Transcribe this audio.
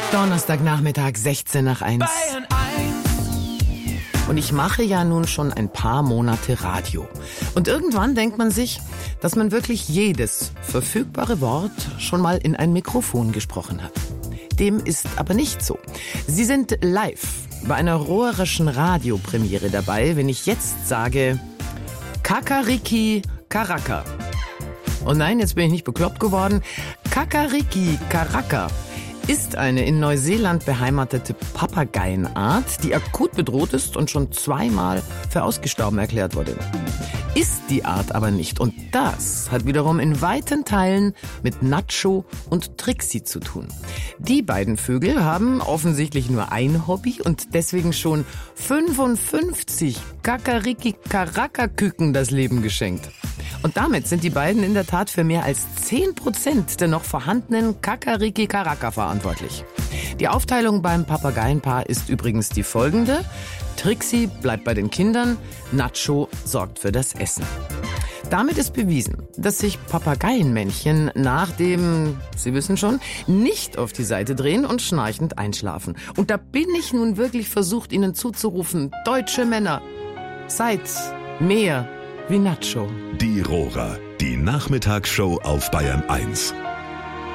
Donnerstagnachmittag, 16 nach 1. Und ich mache ja nun schon ein paar Monate Radio. Und irgendwann denkt man sich, dass man wirklich jedes verfügbare Wort schon mal in ein Mikrofon gesprochen hat. Dem ist aber nicht so. Sie sind live bei einer rohrischen Radiopremiere dabei, wenn ich jetzt sage Kakariki Karaka. Und nein, jetzt bin ich nicht bekloppt geworden. Kakariki Karaka ist eine in Neuseeland beheimatete Papageienart, die akut bedroht ist und schon zweimal für ausgestorben erklärt wurde. Ist die Art aber nicht. Und das hat wiederum in weiten Teilen mit Nacho und Trixie zu tun. Die beiden Vögel haben offensichtlich nur ein Hobby und deswegen schon 55 Kakariki-Karaka-Küken das Leben geschenkt. Und damit sind die beiden in der Tat für mehr als 10% der noch vorhandenen Kakariki-Karaka verantwortlich. Die Aufteilung beim Papageienpaar ist übrigens die folgende. Trixie bleibt bei den Kindern, Nacho sorgt für das Essen. Damit ist bewiesen, dass sich Papageienmännchen nach dem, Sie wissen schon, nicht auf die Seite drehen und schnarchend einschlafen. Und da bin ich nun wirklich versucht, Ihnen zuzurufen, deutsche Männer, seid mehr wie Nacho. Die Rohrer, die Nachmittagsshow auf Bayern 1.